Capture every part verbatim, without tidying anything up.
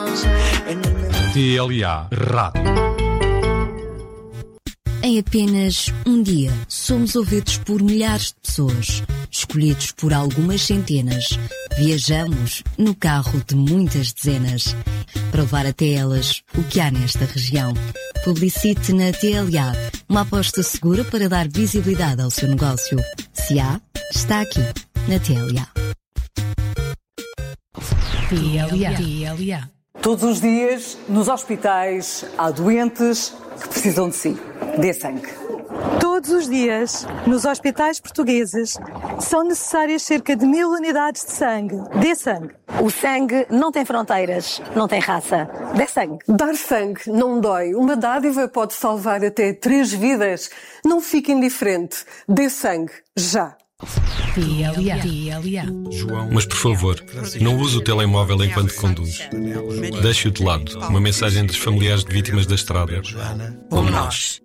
T L A Rádio. Em apenas um dia, somos ouvidos por milhares de pessoas, escolhidos por algumas centenas. Viajamos no carro de muitas dezenas, para levar até elas o que há nesta região. Publicite na T L A, uma aposta segura para dar visibilidade ao seu negócio. Se há, está aqui, na T L A. T L A. T L A. Todos os dias, nos hospitais, há doentes que precisam de si. Dê sangue. Todos os dias, nos hospitais portugueses, são necessárias cerca de mil unidades de sangue. Dê sangue. O sangue não tem fronteiras, não tem raça. Dê sangue. Dar sangue não dói. Uma dádiva pode salvar até três vidas. Não fique indiferente. Dê sangue, já. T L A. T L A. Mas por favor, não use o telemóvel enquanto conduz. Deixe-o de lado. Uma mensagem dos familiares de vítimas da estrada. Como nós.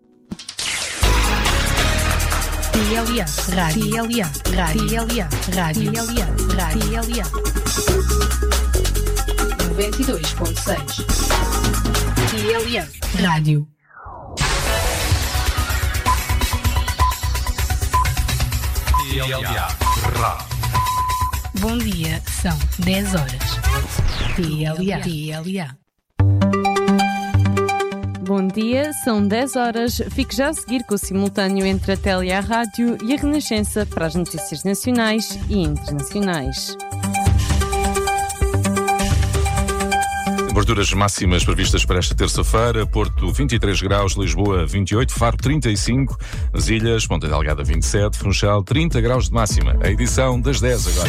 T L A. Rádio. T L A. Rádio. T L A. Rádio. T L A. Rádio. T L A. noventa e dois ponto seis. T L A. Rádio. T L A Rádio. Bom dia, são dez horas. T L A. T L A. Bom dia, são dez horas. Fique já a seguir com o simultâneo entre a T L A Rádio e a Renascença para as notícias nacionais e internacionais. Temperaturas máximas previstas para esta terça-feira: Porto vinte e três graus, Lisboa vinte e oito, Faro trinta e cinco, as Ilhas, Ponta Delgada vinte e sete, Funchal trinta graus de máxima. A edição das dez agora.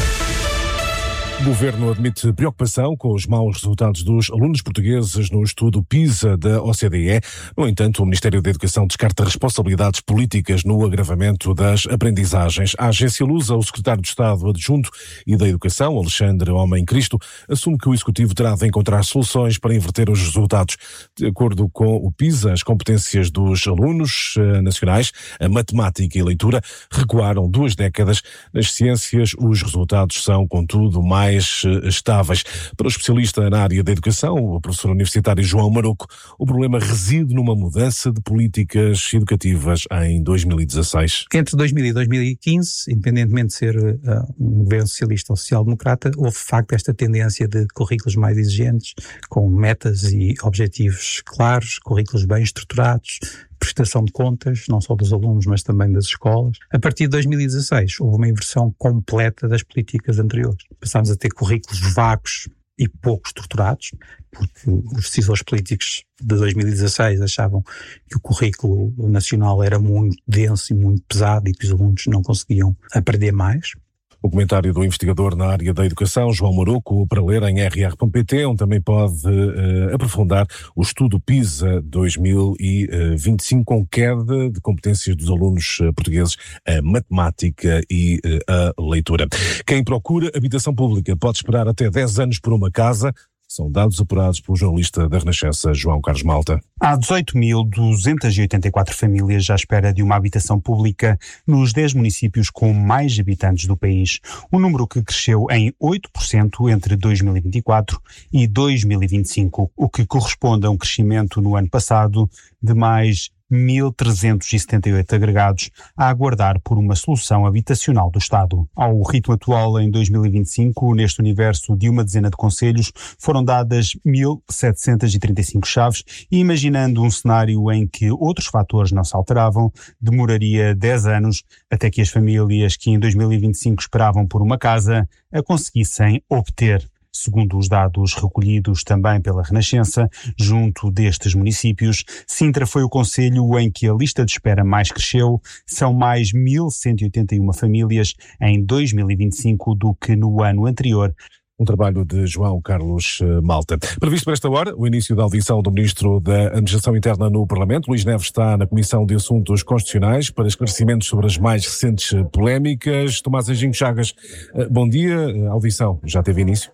O Governo admite preocupação com os maus resultados dos alunos portugueses no estudo PISA da O C D E. No entanto, o Ministério da Educação descarta responsabilidades políticas no agravamento das aprendizagens. A Agência Lusa, o Secretário de Estado Adjunto e da Educação, Alexandre Homem Cristo, assume que o Executivo terá de encontrar soluções para inverter os resultados. De acordo com o PISA, as competências dos alunos eh, nacionais, a matemática e a leitura, recuaram duas décadas. Nas ciências, os resultados são, contudo, mais mais estáveis. Para o especialista na área da educação, o professor universitário João Maroco, o problema reside numa mudança de políticas educativas em dois mil e dezasseis. Entre dois mil e dois mil e quinze, independentemente de ser uh, um governo socialista ou social-democrata, houve de facto esta tendência de currículos mais exigentes, com metas e objetivos claros, currículos bem estruturados, prestação de contas, não só dos alunos, mas também das escolas. A partir de dois mil e dezasseis, houve uma inversão completa das políticas anteriores. Passámos a ter currículos vagos e pouco estruturados, porque os decisores políticos de dois mil e dezasseis achavam que o currículo nacional era muito denso e muito pesado e que os alunos não conseguiam aprender mais. O comentário do investigador na área da educação, João Maroco, para ler em r r ponto p t, onde também pode uh, aprofundar o estudo PISA dois mil e vinte e cinco, com queda de competências dos alunos uh, portugueses, a matemática e uh, a leitura. Quem procura habitação pública pode esperar até dez anos por uma casa. São dados apurados pelo jornalista da Renascença, João Carlos Malta. Há dezoito mil duzentas e oitenta e quatro famílias à espera de uma habitação pública nos dez municípios com mais habitantes do país. Um número que cresceu em oito por cento entre dois mil e vinte e quatro e dois mil e vinte e cinco, o que corresponde a um crescimento no ano passado de mais mil trezentos e setenta e oito agregados a aguardar por uma solução habitacional do Estado. Ao ritmo atual, em dois mil e vinte e cinco, neste universo de uma dezena de concelhos, foram dadas mil setecentas e trinta e cinco chaves e, imaginando um cenário em que outros fatores não se alteravam, demoraria dez anos até que as famílias que em dois mil e vinte e cinco esperavam por uma casa a conseguissem obter. Segundo os dados recolhidos também pela Renascença, junto destes municípios, Sintra foi o concelho em que a lista de espera mais cresceu. São mais mil cento e oitenta e uma famílias em dois mil e vinte e cinco do que no ano anterior. Um trabalho de João Carlos Malta. Previsto para esta hora, o início da audição do Ministro da Administração Interna no Parlamento. Luís Neves está na Comissão de Assuntos Constitucionais para esclarecimentos sobre as mais recentes polémicas. Tomás Anjinho Chagas, bom dia. A audição já teve início?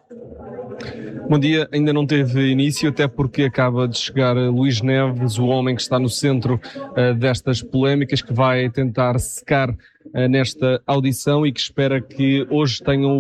Bom dia, ainda não teve início, até porque acaba de chegar Luís Neves, o homem que está no centro uh, destas polémicas, que vai tentar secar uh, nesta audição e que espera que hoje tenham